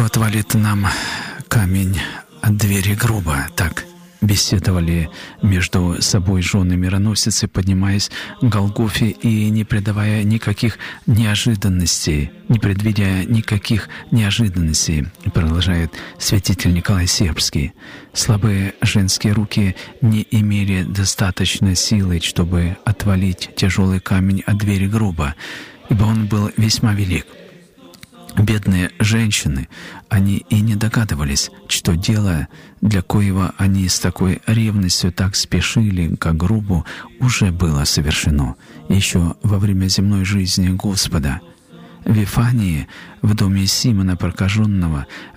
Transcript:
Кто отвалит нам камень от двери гроба? Так беседовали между собой жены мироносицы, поднимаясь к Голгофе и не предвидя никаких неожиданностей, продолжает святитель Николай Сербский. Слабые женские руки не имели достаточно силы, чтобы отвалить тяжелый камень от двери гроба, ибо он был весьма велик. Бедные женщины, они и не догадывались, что дело, для коего они с такой ревностью так спешили к гробу, уже было совершено еще во время земной жизни Господа. В Вифании, в доме Симона Прокаженного,